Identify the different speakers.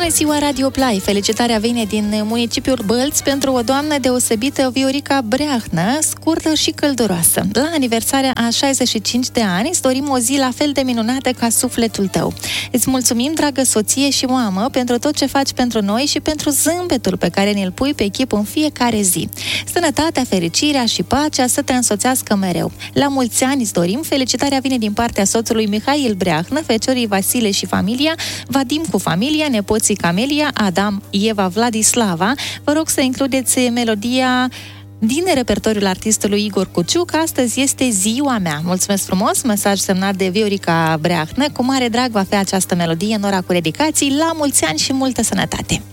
Speaker 1: ziua, Radio Play! Felicitarea vine din municipiul Bălți pentru o doamnă deosebită, Viorica Breahnă, scurtă și călduroasă. La aniversarea a 65 de ani îți dorim o zi la fel de minunată ca sufletul tău. Îți mulțumim, dragă soție și mamă, pentru tot ce faci pentru noi și pentru zâmbetul pe care ne-l pui pe chip în fiecare zi. Sănătatea, fericirea și pacea să te însoțească mereu. La mulți ani îți dorim, felicitarea vine din partea soțului Mihail Breahnă, feciorii Vasile și familia, Vadim cu familia, nepoții Camelia, Adam, Eva, Vladislava. Vă rog să includeți melodia din repertoriul artistului Igor Cuciuc. Astăzi este ziua mea. Mulțumesc frumos, mesaj semnat de Viorica Breahnă. Cu mare drag va fi această melodie în ora cu dedicații. La mulți ani și multă sănătate!